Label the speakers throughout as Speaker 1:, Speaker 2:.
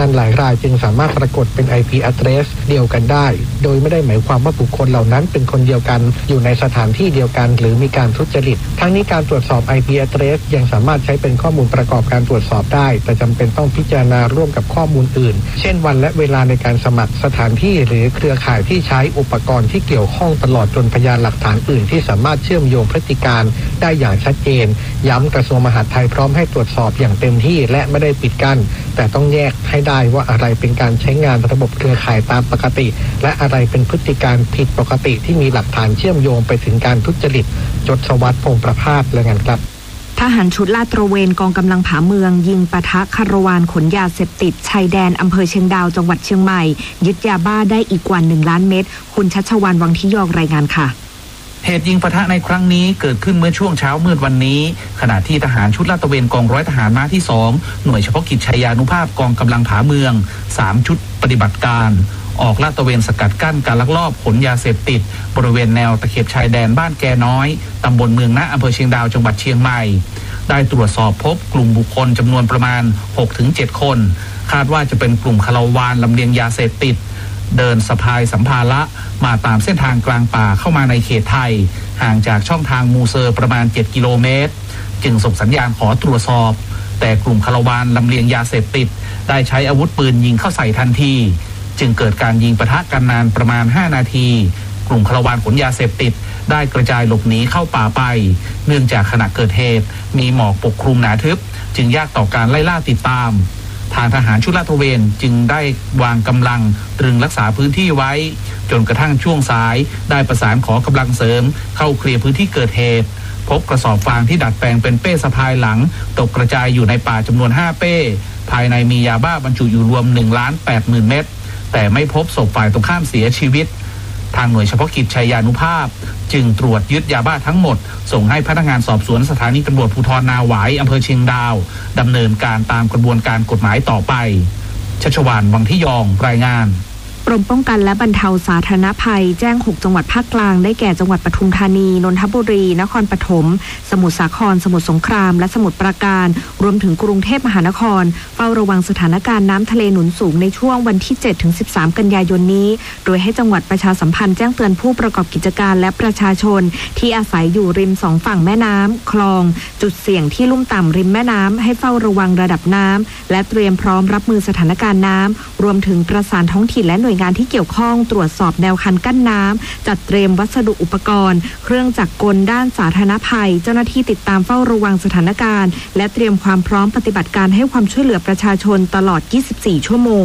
Speaker 1: านหลายรายจึงสามารถปรากฏเป็น IP address เดียวกันได้โดยไม่ได้หมายความว่าบุคคลเหล่านั้นเป็นคนเดียวกันอยู่ในสถานที่เดียวกันหรือมีการทุจริตทั้งนี้การตรวจสอบ IP address ยังสามารถใช้เป็นข้อมูลประกอบการตรวจสอบได้แต่จำเป็นต้องพิจารณาร่วมกับข้อมูลอื่นเช่นวันและเวลาในการสมัครสถานที่หรือเครือข่ายที่ใช้อุปกรณ์ที่เกี่ยวข้องตลอดจนพยานหลักฐานอื่นที่สามารถเชื่อมโยงพฤติการได้อย่างชัดเจนย้ำกระทรวงมหาดไทยพร้อมให้ตรวจสอบอย่างเต็มที่และไม่ได้ปิดกั้นแต่ต้องแยกให้ได้ว่าอะไรเป็นการใช้งานระบบเครือข่ายตามปกติและอะไรเป็นพฤติการผิดปกติที่มีหลักฐานเชื่อมโยงไปถึงการทุจริตจดสวัสดิ์พงษ์ประภาสรายงานครับ
Speaker 2: ทหารชุดลาดตระเวนกองกำลังผาเมืองยิงปะทะคาราวานขนยาเสพติดชายแดนอำเภอเชียงดาวจังหวัดเชียงใหม่ยึดยาบ้าได้อีกกว่า1 ล้านเม็ดคุณชัชวรรณ วังทิยองรายงานค่ะ
Speaker 3: เหตุยิงปะทะในครั้งนี้เกิดขึ้นเมื่อช่วงเช้ามืดวันนี้ขณะที่ทหารชุดลาดตระเวนกองร้อยทหารม้าที่2หน่วยเฉพาะกิจชัยยานุภาพกองกำลังผาเมือง3ชุดปฏิบัติการออกลาดตระเวนสกัดกั้นการลักลอบขนยาเสพติดบริเวณแนวตะเข็บชายแดนบ้านแกน้อยตำบลเมืองนะอำเภอเชียงดาวจังหวัดเชียงใหม่ได้ตรวจสอบพบกลุ่มบุคคลจำนวนประมาณ 6-7 คนคาดว่าจะเป็นกลุ่มคาราวานลำเลียงยาเสพติดเดินสะพายสัมภาระมาตามเส้นทางกลางป่าเข้ามาในเขตไทยห่างจากช่องทางมูเซอร์ประมาณ7 กิโลเมตรจึงส่งสัญญาณขอตรวจสอบแต่กลุ่มคาราวานลำเลียงยาเสพติดได้ใช้อาวุธปืนยิงเข้าใส่ทันทีจึงเกิดการยิงปะทะกันนานประมาณ5 นาทีกลุ่มคาราวานขนยาเสพติดได้กระจายหลบหนีเข้าป่าไปเนื่องจากขณะเกิดเหตุมีหมอกปกคลุมหนาทึบจึงยากต่อการไล่ล่าติดตามทางทหารชุดลาดตระเวนจึงได้วางกำลังตรึงรักษาพื้นที่ไว้จนกระทั่งช่วงสายได้ประสานขอกำลังเสริมเข้าเคลียร์พื้นที่เกิดเหตุพบกระสอบฟางที่ดัดแปลงเป็นเป้สะพายหลังตกกระจายอยู่ในป่าจำนวน5 เป้ภายในมียาบ้าบรรจุอยู่รวม 1,80,000 เม็ดแต่ไม่พบศพฝ่ายตรงข้ามเสียชีวิตทางหน่วยเฉพาะกิจชัยยานุภาพจึงตรวจยึดยาบ้าทั้งหมดส่งให้พนักงานสอบสวนสถานีตำรวจภูธรนาหวายอำเภอเชียงดาวดำเนินการตามกระบวนการกฎหมายต่อไปชัชวรรณ วังทิยองรายงาน
Speaker 2: กรมป้องกันและบรรเทาสาธารณภัยแจ้ง6 จังหวัดภาคกลางได้แก่จังหวัดปทุมธานีนนทบุรีนครปฐมสมุทรสาครสมุทรสงครามและสมุทรปราการรวมถึงกรุงเทพมหานครเฝ้าระวังสถานการณ์น้ำทะเลหนุนสูงในช่วงวันที่ 7-13 กันยายนนี้โดยให้จังหวัดประชาสัมพันธ์แจ้งเตือนผู้ประกอบกิจการและประชาชนที่อาศัยอยู่ริม2 ฝั่งแม่น้ำคลองจุดเสี่ยงที่ลุ่มต่ำริมแม่น้ำให้เฝ้าระวังระดับน้ำและเตรียมพร้อมรับมือสถานการณ์น้ำรวมถึงประสานท้องถิ่นและหน่วยงานที่เกี่ยวข้องตรวจสอบแนวคันกั้นน้ำจัดเตรียมวัสดุอุปกรณ์เครื่องจักรกลด้านสาธารณภัยเจ้าหน้าที่ติดตามเฝ้าระวังสถานการณ์และเตรียมความพร้อมปฏิบัติการให้ความช่วยเหลือประชาชนตลอด 24 ชั่วโมง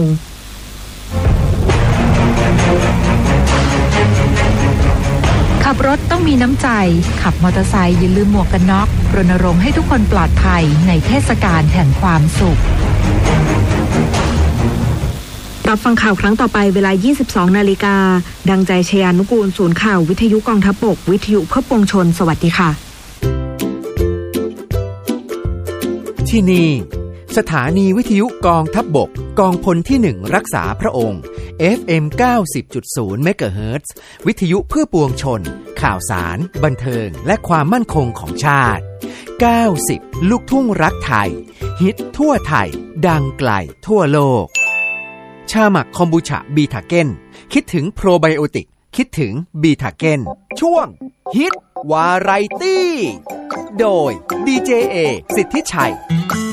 Speaker 4: ขับรถต้องมีน้ำใจขับมอเตอร์ไซค์อย่าลืมหมวกกันน็อกรณรงค์ให้ทุกคนปลอดภัยในเทศกาลแห่งความสุข
Speaker 2: รับฟังข่าวครั้งต่อไปเวลา 22 นาฬิกาดังใจชยานุกูลศูนย์ข่าววิทยุกองทัพบกวิทยุเพื่อปวงชนสวัสดีค่ะ
Speaker 5: ที่นี่สถานีวิทยุกองทัพบกกองพลที่1รักษาพระองค์ FM 90.0 เมกะเฮิรตซ์วิทยุเพื่อปวงชนข่าวสารบันเทิงและความมั่นคงของชาติ90ลูกทุ่งรักไทยฮิตทั่วไทยดังไกลทั่วโลกชาหมักคอมบูชาบีทาเก้นคิดถึงโปรไบโอติกคิดถึงบีทาเก้นช่วงฮิตวาไรตี้โดยดีเจเอสิทธิชัย